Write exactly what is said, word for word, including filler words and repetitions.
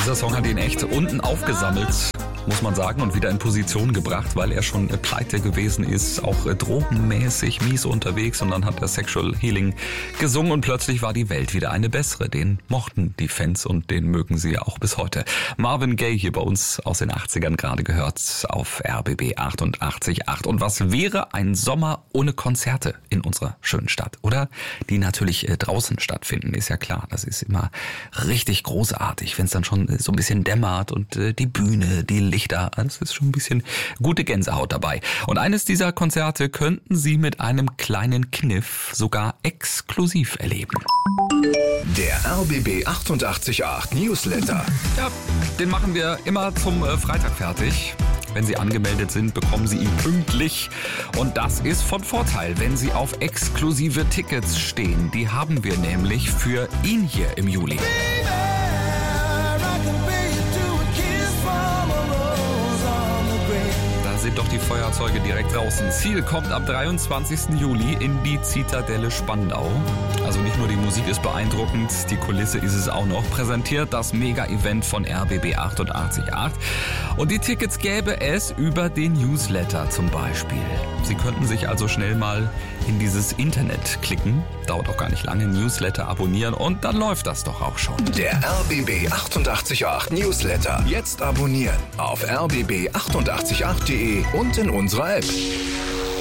Dieser Song hat ihn echt unten aufgesammelt, muss man sagen, und wieder in Position gebracht, weil er schon äh, pleite gewesen ist, auch äh, drogenmäßig mies unterwegs, und dann hat er Sexual Healing gesungen und plötzlich war die Welt wieder eine bessere. Den mochten die Fans und den mögen sie auch bis heute. Marvin Gaye hier bei uns aus den achtzigern gerade gehört auf R B B achtundachtzig Komma acht. Und was wäre ein Sommer ohne Konzerte in unserer schönen Stadt? Oder die natürlich äh, draußen stattfinden, ist ja klar. Das ist immer richtig großartig, wenn es dann schon äh, so ein bisschen dämmert und äh, die Bühne, die Lichter, es ist schon ein bisschen gute Gänsehaut dabei. Und eines dieser Konzerte könnten Sie mit einem kleinen Kniff sogar exklusiv erleben. Der R B B achtundachtzig Komma acht Newsletter. Ja, den machen wir immer zum äh, Freitag fertig. Wenn Sie angemeldet sind, bekommen Sie ihn pünktlich. Und das ist von Vorteil, wenn Sie auf exklusive Tickets stehen. Die haben wir nämlich für ihn hier im Juli. Sind doch die Feuerzeuge direkt draußen. Ziel kommt am dreiundzwanzigsten Juli in die Zitadelle Spandau. Also nicht nur die Musik ist beeindruckend, die Kulisse ist es auch noch. Präsentiert das Mega-Event von R B B achtundachtzig Komma acht. Und die Tickets gäbe es über den Newsletter zum Beispiel. Sie könnten sich also schnell mal in dieses Internet klicken. Dauert auch gar nicht lange. Newsletter abonnieren und dann läuft das doch auch schon. Der R B B achtundachtzig Komma acht Newsletter. Jetzt abonnieren auf r b b achtundachtzig Komma acht punkt de und in unserer App.